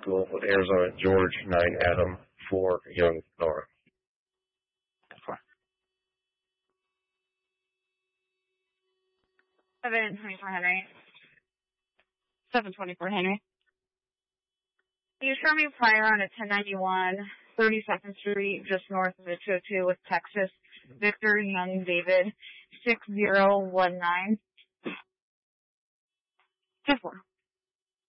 School with Arizona George 9 Adam 4 Young Nora. 724 Henry. 724 Henry. Can you show me prior on a 1091 32nd Street, just north of the 202 with Texas, Victor Young David 6019. 2-4.